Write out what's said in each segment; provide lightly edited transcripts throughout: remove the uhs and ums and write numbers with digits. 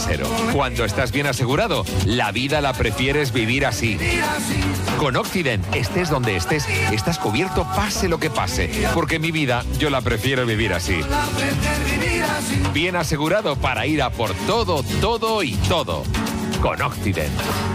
Cero. Cuando estás bien asegurado, la vida la prefieres vivir así. Con Occident, estés donde estés, estás cubierto pase lo que pase. Porque mi vida, yo la prefiero vivir así. Bien asegurado para ir a por todo, todo y todo. Con Occident.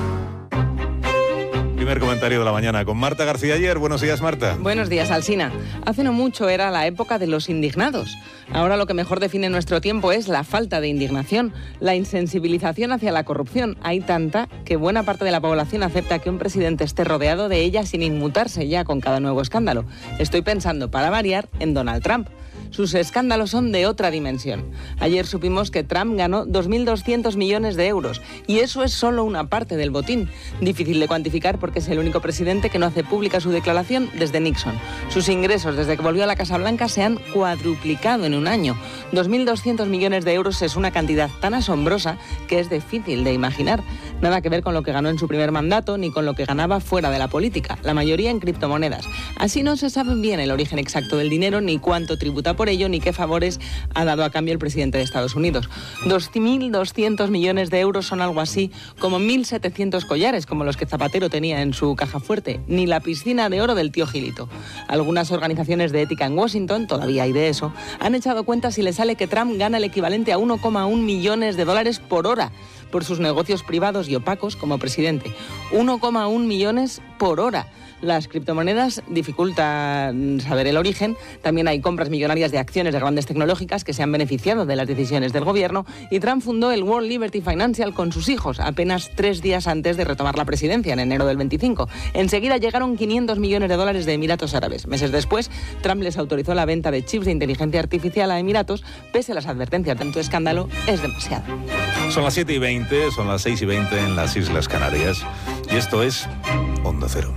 Primer comentario de la mañana con Marta García Ayer. Buenos días, Marta. Buenos días, Alsina. Hace no mucho era la época de los indignados. Ahora lo que mejor define nuestro tiempo es la falta de indignación, la insensibilización hacia la corrupción. Hay tanta que buena parte de la población acepta que un presidente esté rodeado de ella sin inmutarse ya con cada nuevo escándalo. Estoy pensando, para variar, en Donald Trump. Sus escándalos son de otra dimensión. Ayer supimos que Trump ganó 2.200 millones de euros y eso es solo una parte del botín. Difícil de cuantificar porque es el único presidente que no hace pública su declaración desde Nixon. Sus ingresos desde que volvió a la Casa Blanca se han cuadruplicado en un año. 2.200 millones de euros es una cantidad tan asombrosa que es difícil de imaginar. Nada que ver con lo que ganó en su primer mandato ni con lo que ganaba fuera de la política, la mayoría en criptomonedas. Así no se sabe bien el origen exacto del dinero ni cuánto tributa por ello ni qué favores ha dado a cambio el presidente de Estados Unidos. 2.200 millones de euros son algo así como 1.700 collares, como los que Zapatero tenía en su caja fuerte, ni la piscina de oro del tío Gilito. Algunas organizaciones de ética en Washington, todavía hay de eso, han echado cuentas y le sale que Trump gana el equivalente a 1,1 millones de dólares por hora por sus negocios privados y opacos como presidente. 1,1 millones por hora. Las criptomonedas dificultan saber el origen. También hay compras millonarias de acciones de grandes tecnológicas que se han beneficiado de las decisiones del gobierno. Y Trump fundó el World Liberty Financial con sus hijos apenas 3 días antes de retomar la presidencia, en enero del 25. Enseguida llegaron 500 millones de dólares de Emiratos Árabes. Meses después, Trump les autorizó la venta de chips de inteligencia artificial a Emiratos. Pese a las advertencias, tanto escándalo es demasiado. Son las 7:20, son las 6:20 en las Islas Canarias. Y esto es Onda Cero.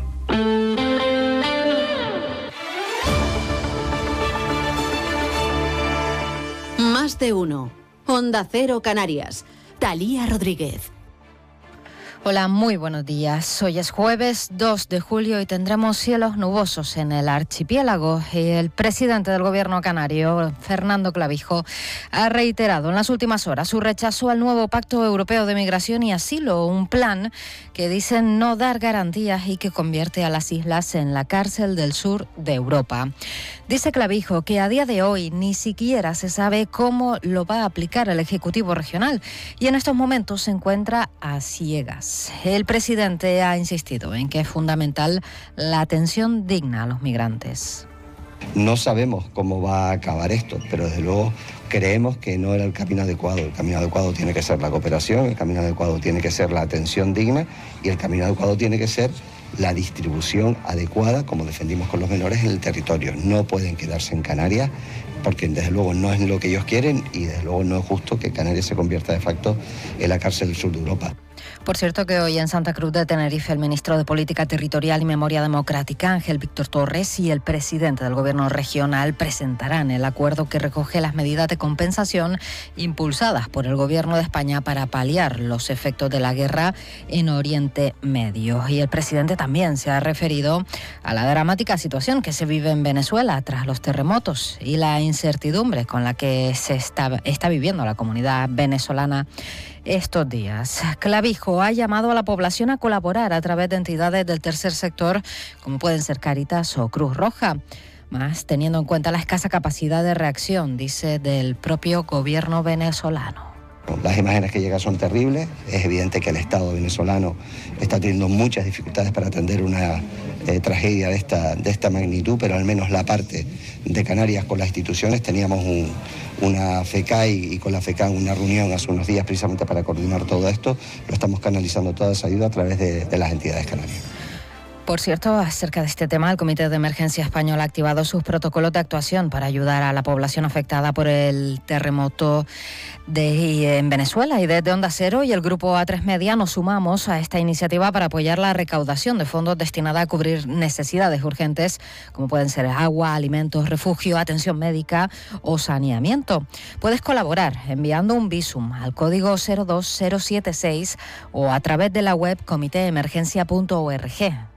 Más de uno. Onda Cero Canarias. Thalía Rodríguez. Hola, muy buenos días. Hoy es jueves 2 de julio y tendremos cielos nubosos en el archipiélago. El presidente del gobierno canario, Fernando Clavijo, ha reiterado en las últimas horas su rechazo al nuevo Pacto Europeo de Migración y Asilo, un plan que dicen no dar garantías y que convierte a las islas en la cárcel del sur de Europa. Dice Clavijo que a día de hoy ni siquiera se sabe cómo lo va a aplicar el Ejecutivo Regional y en estos momentos se encuentra a ciegas. El presidente ha insistido en que es fundamental la atención digna a los migrantes. No sabemos cómo va a acabar esto, pero desde luego creemos que no era el camino adecuado. El camino adecuado tiene que ser la cooperación, el camino adecuado tiene que ser la atención digna y el camino adecuado tiene que ser la distribución adecuada, como defendimos con los menores, en el territorio. No pueden quedarse en Canarias porque desde luego no es lo que ellos quieren y desde luego no es justo que Canarias se convierta de facto en la cárcel del sur de Europa. Por cierto que hoy en Santa Cruz de Tenerife el ministro de Política Territorial y Memoria Democrática, Ángel Víctor Torres, y el presidente del gobierno regional presentarán el acuerdo que recoge las medidas de compensación impulsadas por el gobierno de España para paliar los efectos de la guerra en Oriente Medio. Y el presidente también se ha referido a la dramática situación que se vive en Venezuela tras los terremotos y la incertidumbre con la que se está viviendo la comunidad venezolana estos días. Clavijo ha llamado a la población a colaborar a través de entidades del tercer sector, como pueden ser Cáritas o Cruz Roja, más teniendo en cuenta la escasa capacidad de reacción, dice, del propio gobierno venezolano. Las imágenes que llegan son terribles. Es evidente que el Estado venezolano está teniendo muchas dificultades para atender una tragedia de esta magnitud, pero al menos la parte de Canarias con las instituciones. Teníamos una FECAI y con la FECAI una reunión hace unos días precisamente para coordinar todo esto. Lo estamos canalizando toda esa ayuda a través de las entidades canarias. Por cierto, acerca de este tema, el Comité de Emergencia Español ha activado sus protocolos de actuación para ayudar a la población afectada por el terremoto en Venezuela. Y desde Onda Cero y el Grupo A3 Media nos sumamos a esta iniciativa para apoyar la recaudación de fondos destinada a cubrir necesidades urgentes, como pueden ser agua, alimentos, refugio, atención médica o saneamiento. Puedes colaborar enviando un Bizum al código 02076 o a través de la web comiteemergencia.org.